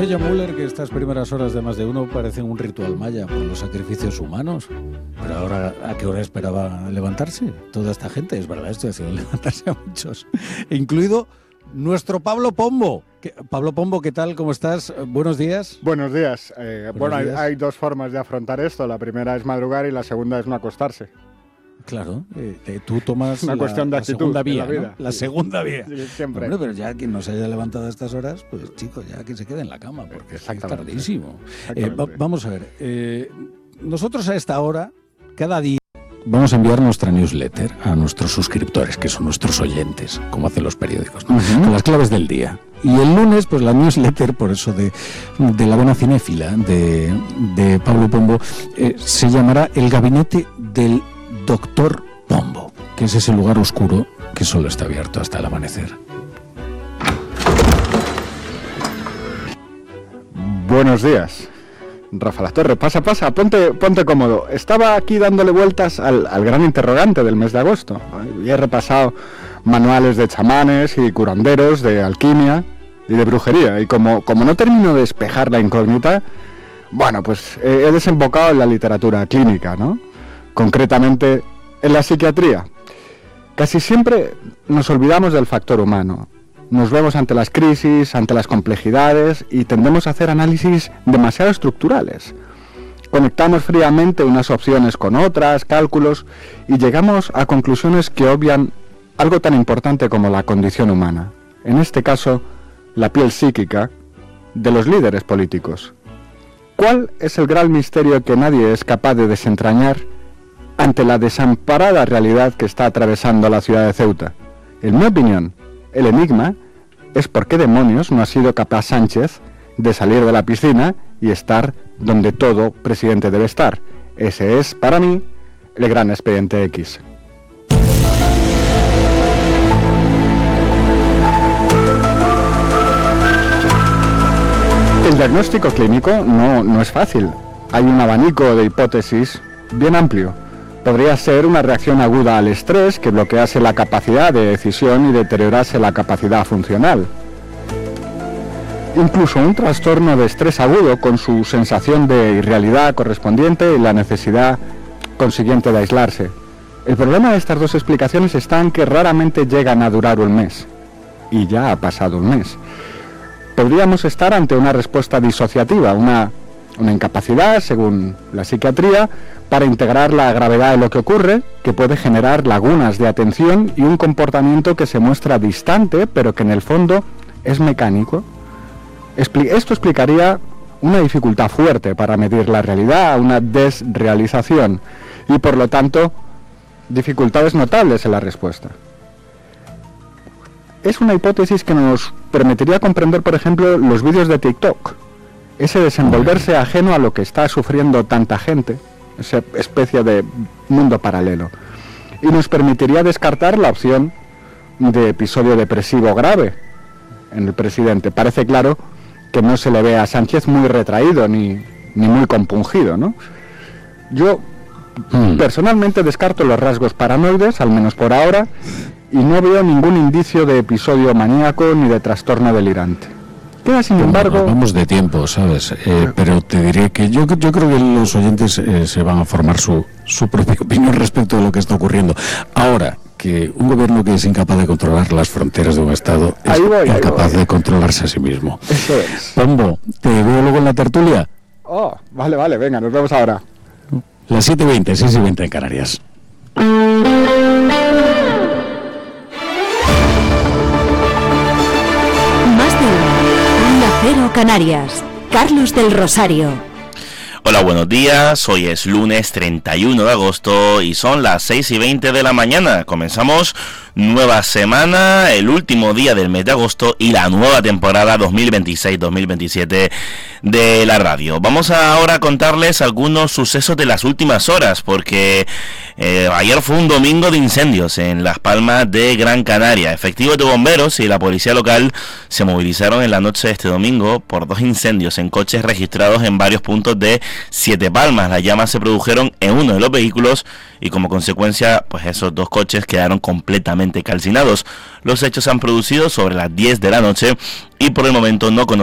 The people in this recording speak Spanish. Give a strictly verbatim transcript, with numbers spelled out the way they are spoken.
Dice John Muller que estas primeras horas de Más de Uno parecen un ritual maya por los sacrificios humanos. Pero ahora, ¿a qué hora esperaba levantarse toda esta gente? Es verdad, estoy haciendo levantarse a muchos, incluido nuestro Pablo Pombo. Pablo Pombo, ¿qué tal? ¿Cómo estás? Buenos días. Buenos días. Eh, Buenos bueno, días. Hay, hay dos formas de afrontar esto. La primera es madrugar y la segunda es no acostarse. Claro, eh, eh, tú tomas Una la, cuestión de la actitud segunda en vía, la vida. ¿no? La segunda vía. Sí, siempre. Hombre, pero ya quien no se haya levantado a estas horas, pues chico, ya que se quede en la cama, porque es tardísimo. Eh, va, vamos a ver, eh, nosotros a esta hora, cada día, vamos a enviar nuestra newsletter a nuestros suscriptores, que son nuestros oyentes, como hacen los periódicos, ¿no? Uh-huh. Con las claves del día. Y el lunes, pues la newsletter, por eso de, de la buena cinéfila de, de Pablo Pombo, eh, se llamará El Gabinete del Doctor Pombo, que es ese lugar oscuro que solo está abierto hasta el amanecer. Buenos días. Rafa La Torre, pasa, pasa, ponte, ponte cómodo. Estaba aquí dándole vueltas al, al gran interrogante del mes de agosto. Y he repasado manuales de chamanes y curanderos, de alquimia y de brujería. Y como, como no termino de despejar la incógnita, bueno, pues eh, he desembocado en la literatura clínica, ¿no? Concretamente en la psiquiatría. Casi siempre nos olvidamos del factor humano. Nos vemos ante las crisis, ante las complejidades y tendemos a hacer análisis demasiado estructurales. Conectamos fríamente unas opciones con otras, cálculos, y llegamos a conclusiones que obvian algo tan importante como la condición humana. En este caso, la piel psíquica de los líderes políticos. ¿Cuál es el gran misterio que nadie es capaz de desentrañar ante la desamparada realidad que está atravesando la ciudad de Ceuta? En mi opinión, el enigma es por qué demonios no ha sido capaz Sánchez de salir de la piscina y estar donde todo presidente debe estar. Ese es, para mí, el gran expediente X. El diagnóstico clínico no, no es fácil. Hay un abanico de hipótesis bien amplio. Podría ser una reacción aguda al estrés que bloquease la capacidad de decisión y deteriorase la capacidad funcional. Incluso un trastorno de estrés agudo con su sensación de irrealidad correspondiente y la necesidad consiguiente de aislarse. El problema de estas dos explicaciones está en que raramente llegan a durar un mes. Y ya ha pasado un mes. Podríamos estar ante una respuesta disociativa, una, una incapacidad, según la psiquiatría, para integrar la gravedad de lo que ocurre, que puede generar lagunas de atención y un comportamiento que se muestra distante, pero que en el fondo es mecánico. Expli- esto explicaría una dificultad fuerte para medir la realidad, una desrealización, y por lo tanto, dificultades notables en la respuesta. Es una hipótesis que nos permitiría comprender, por ejemplo, los vídeos de TikTok, ese desenvolverse ajeno a lo que está sufriendo tanta gente, esa especie de mundo paralelo, y nos permitiría descartar la opción de episodio depresivo grave en el presidente. Parece claro que no se le ve a Sánchez muy retraído ni, ni muy compungido, ¿no? Yo mm. personalmente descarto los rasgos paranoides, al menos por ahora, y no veo ningún indicio de episodio maníaco ni de trastorno delirante. Queda, sin embargo... Vamos de tiempo, ¿sabes? Eh, pero te diré que yo, yo creo que los oyentes eh, se van a formar su, su propia opinión respecto de lo que está ocurriendo. Ahora, que un gobierno que es incapaz de controlar las fronteras de un Estado es voy, incapaz de controlarse a sí mismo. Eso es. Pombo, ¿te veo luego en la tertulia? Oh, vale, vale, venga, nos vemos ahora. Las siete y veinte, seis y veinte en Canarias. Cero Canarias. Carlos del Rosario. Hola, buenos días. Hoy es lunes treinta y uno de agosto y son las seis y veinte de la mañana. Comenzamos nueva semana, el último día del mes de agosto y la nueva temporada dos mil veintiséis dos mil veintisiete de la radio. Vamos a ahora a contarles algunos sucesos de las últimas horas, porque eh, ayer fue un domingo de incendios en Las Palmas de Gran Canaria. Efectivos de bomberos y la policía local se movilizaron en la noche de este domingo por dos incendios en coches registrados en varios puntos de Siete Palmas. Las llamas se produjeron en uno de los vehículos y como consecuencia, pues esos dos coches quedaron completamente calcinados. Los hechos se han producido sobre las diez de la noche y por el momento no conocemos